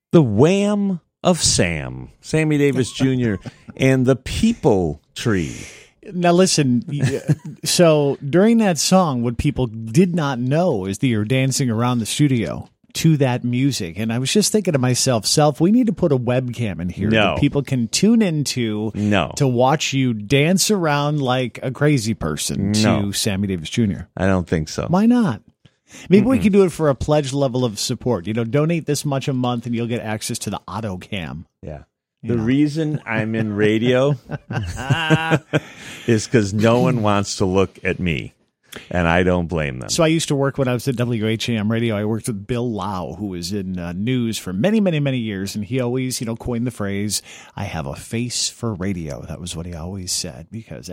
The Wham of Sam, Sammy Davis Jr., and the People Tree. Now, listen, so during that song, what people did not know is that you're dancing around the studio to that music. And I was just thinking to myself, Self, we need to put a webcam in here that people can tune into to watch you dance around like a crazy person to Sammy Davis Jr. I don't think so. Why not? Maybe we can do it for a pledge level of support. Donate this much a month and you'll get access to the auto cam. Yeah. The reason I'm in radio is because no one wants to look at me, and I don't blame them. So I used to work when I was at WHAM Radio. I worked with Bill Lau, who was in news for many, many, many years, and he always, coined the phrase, "I have a face for radio." That was what he always said, because